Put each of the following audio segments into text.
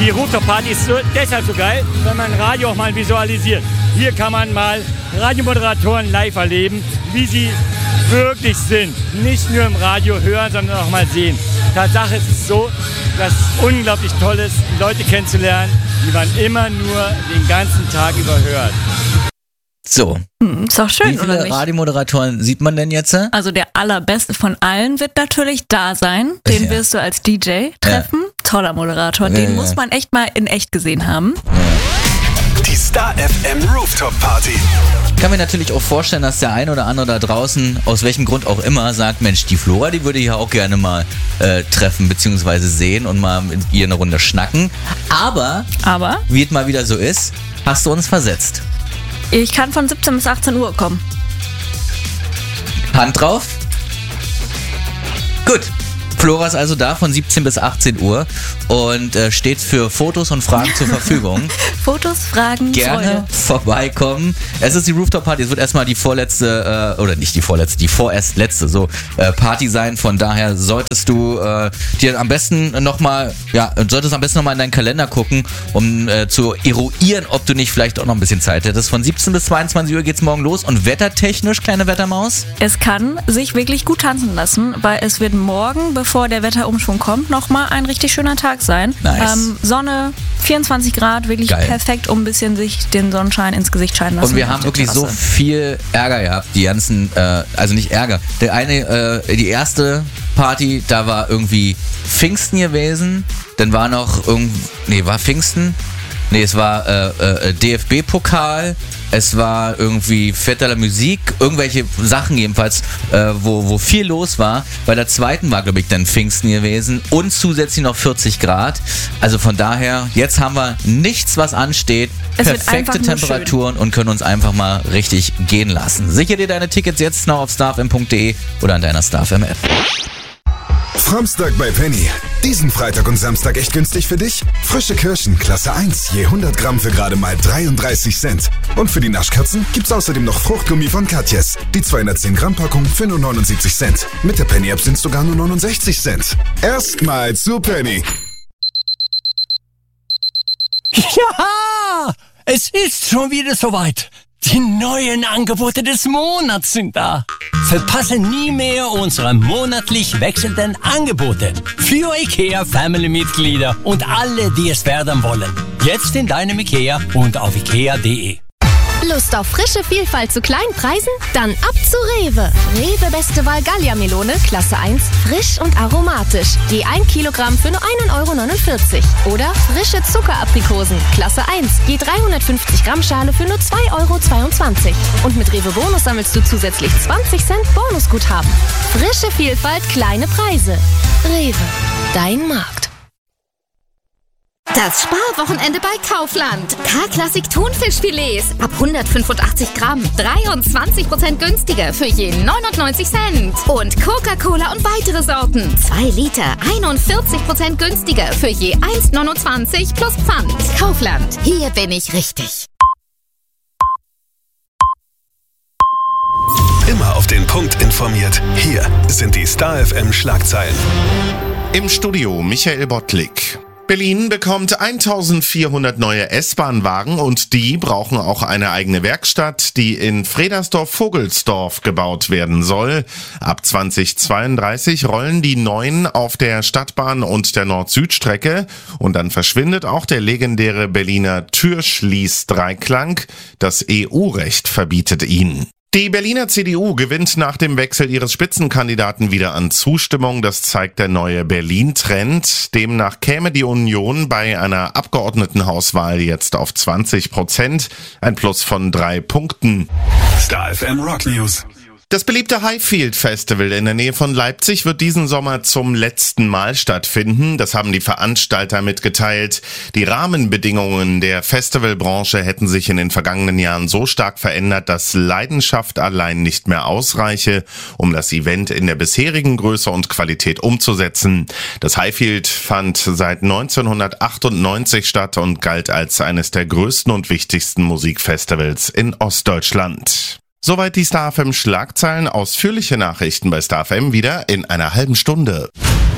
die Rooftop-Party ist deshalb so geil, weil man Radio auch mal visualisiert. Hier kann man mal Radiomoderatoren live erleben, wie sie wirklich sind. Nicht nur im Radio hören, sondern auch mal sehen. Tatsache ist es so, dass es unglaublich toll ist, Leute kennenzulernen, die man immer nur den ganzen Tag über hört. So. Ist doch schön, wie viele oder nicht? Radiomoderatoren sieht man denn jetzt? Also der allerbeste von allen wird natürlich da sein. Den wirst du als DJ treffen. Ja. Toller Moderator. Den muss man echt mal in echt gesehen haben. Die Star FM Rooftop Party. Ich kann mir natürlich auch vorstellen, dass der eine oder andere da draußen, aus welchem Grund auch immer, sagt, Mensch, die Flora, die würde ich ja auch gerne mal treffen bzw. sehen und mal mit ihr eine Runde schnacken. Aber, wie es mal wieder so ist, hast du uns versetzt. Ich kann von 17 bis 18 Uhr kommen. Hand drauf. Gut. Flora ist also da von 17 bis 18 Uhr und steht für Fotos und Fragen zur Verfügung. Fotos, Fragen, gerne Freude. Vorbeikommen. Es ist die Rooftop Party, es wird erstmal die vorletzte, oder nicht die vorletzte, die vorerst letzte Party sein. Von daher solltest du dir am besten nochmal, in deinen Kalender gucken, um zu eruieren, ob du nicht vielleicht auch noch ein bisschen Zeit hättest. Von 17 bis 22 Uhr geht's morgen los und wettertechnisch, kleine Wettermaus? Es kann sich wirklich gut tanzen lassen, weil es wird morgen, bevor der Wetterumschwung kommt, nochmal ein richtig schöner Tag sein. Nice. Sonne, 24 Grad, wirklich geil. Perfekt, um ein bisschen sich den Sonnenschein ins Gesicht scheinen lassen. Und wir haben wirklich so viel Ärger gehabt, die ganzen, also nicht Ärger. Die erste Party, da war irgendwie Pfingsten gewesen, dann war noch war Pfingsten? Nee, es war DFB-Pokal, es war irgendwie Fête de la Musique, irgendwelche Sachen jedenfalls, wo viel los war. Bei der zweiten war, glaube ich, dann Pfingsten gewesen und zusätzlich noch 40 Grad. Also von daher, jetzt haben wir nichts, was ansteht. Perfekte Temperaturen und können uns einfach mal richtig gehen lassen. Sicher dir deine Tickets jetzt noch auf starfm.de oder an deiner StarFM-App. Samstag bei Penny. Diesen Freitag und Samstag echt günstig für dich? Frische Kirschen, Klasse 1, je 100 Gramm für gerade mal 33 Cent. Und für die Naschkatzen gibt's außerdem noch Fruchtgummi von Katjes. Die 210 Gramm Packung für nur 79 Cent. Mit der Penny-App sind's sogar nur 69 Cent. Erstmal zu Penny. Ja, es ist schon wieder soweit. Die neuen Angebote des Monats sind da. Verpasse nie mehr unsere monatlich wechselnden Angebote für IKEA Family-Mitglieder und alle, die es werden wollen. Jetzt in deinem IKEA und auf ikea.de. Lust auf frische Vielfalt zu kleinen Preisen? Dann ab zu Rewe. Rewe Beste Wahl Gallia-Melone, Klasse 1, frisch und aromatisch. Je 1 Kilogramm für nur 1,49 € Oder frische Zuckeraprikosen, Klasse 1, je 350 Gramm Schale für nur 2,22 €. Und mit Rewe Bonus sammelst du zusätzlich 20 Cent Bonusguthaben. Frische Vielfalt, kleine Preise. Rewe, dein Markt. Das Sparwochenende bei Kaufland. K-Klassik Thunfischfilets ab 185 Gramm. 23% günstiger für je 99 Cent. Und Coca-Cola und weitere Sorten. 2 Liter, 41% günstiger für je 1,29 plus Pfand. Kaufland, hier bin ich richtig. Immer auf den Punkt informiert. Hier sind die Star FM Schlagzeilen. Im Studio Michael Bottlik. Berlin bekommt 1400 neue S-Bahn-Wagen und die brauchen auch eine eigene Werkstatt, die in Fredersdorf-Vogelsdorf gebaut werden soll. Ab 2032 rollen die neuen auf der Stadtbahn und der Nord-Süd-Strecke und dann verschwindet auch der legendäre Berliner Türschließ-Dreiklang. Das EU-Recht verbietet ihn. Die Berliner CDU gewinnt nach dem Wechsel ihres Spitzenkandidaten wieder an Zustimmung. Das zeigt der neue Berlin-Trend. Demnach käme die Union bei einer Abgeordnetenhauswahl jetzt auf 20%, ein Plus von 3 Punkten. Star FM Rock News. Das beliebte Highfield Festival in der Nähe von Leipzig wird diesen Sommer zum letzten Mal stattfinden. Das haben die Veranstalter mitgeteilt. Die Rahmenbedingungen der Festivalbranche hätten sich in den vergangenen Jahren so stark verändert, dass Leidenschaft allein nicht mehr ausreiche, um das Event in der bisherigen Größe und Qualität umzusetzen. Das Highfield fand seit 1998 statt und galt als eines der größten und wichtigsten Musikfestivals in Ostdeutschland. Soweit die Star FM Schlagzeilen. Ausführliche Nachrichten bei Star FM wieder in einer halben Stunde.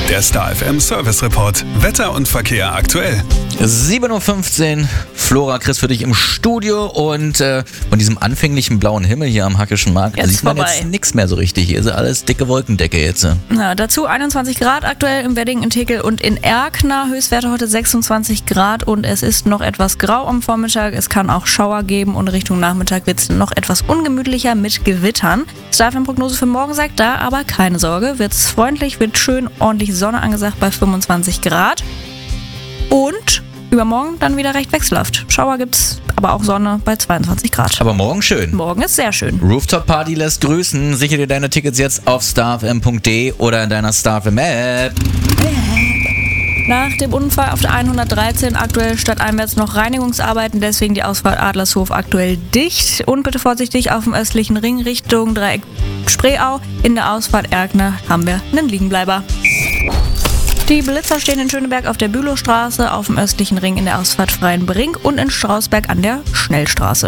Der Star FM Service Report. Wetter und Verkehr aktuell. 7:15 Uhr. Flora, Chris für dich im Studio und von diesem anfänglichen blauen Himmel hier am Hackischen Markt Jetzt sieht man vorbei. jetzt nichts mehr so richtig. Hier ist alles dicke Wolkendecke jetzt. Na, dazu 21 Grad aktuell im Wedding, in Tekel und in Erkner. Höchstwerte heute 26 Grad und es ist noch etwas grau am Vormittag. Es kann auch Schauer geben und Richtung Nachmittag wird es noch etwas ungemütlicher mit Gewittern. Starfin-Prognose für morgen sagt da aber keine Sorge. Wird's freundlich, wird schön, ordentlich Sonne angesagt bei 25 Grad. Und übermorgen dann wieder recht wechselhaft. Schauer gibt's, aber auch Sonne bei 22 Grad. Aber morgen schön. Morgen ist sehr schön. Rooftop Party lässt grüßen. Sichere dir deine Tickets jetzt auf starfm.de oder in deiner StarFM App. Nach dem Unfall auf der 113 aktuell stadteinwärts noch Reinigungsarbeiten, deswegen die Ausfahrt Adlershof aktuell dicht. Und bitte vorsichtig auf dem östlichen Ring Richtung Dreieck Spreeau. In der Ausfahrt Erkner haben wir einen Liegenbleiber. Die Blitzer stehen in Schöneberg auf der Bülowstraße, auf dem östlichen Ring in der Ausfahrt Freienbrink und in Strausberg an der Schnellstraße.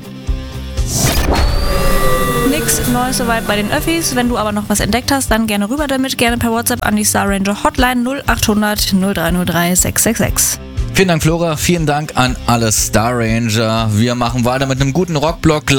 Nix Neues soweit bei den Öffis. Wenn du aber noch was entdeckt hast, dann gerne rüber damit. Gerne per WhatsApp an die Star Ranger Hotline 0800 0303 666. Vielen Dank, Flora. Vielen Dank an alle Star Ranger. Wir machen weiter mit einem guten Rockblock.